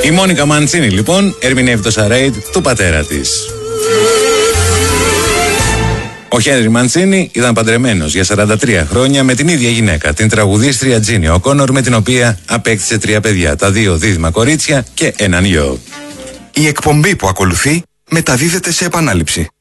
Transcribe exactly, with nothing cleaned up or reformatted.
Η Μόνικα Μαντσίνη λοιπόν ερμηνεύει το Σαρέιντ του πατέρα της. Ο Χένρι Μαντσίνη ήταν παντρεμένος για σαράντα τρία χρόνια με την ίδια γυναίκα, την τραγουδίστρια Τζίνι Οκόνορ, με την οποία απέκτησε τρία παιδιά, τα δύο δίδυμα κορίτσια και έναν γιο. Η εκπομπή που ακολουθεί μεταδίδεται σε επανάληψη.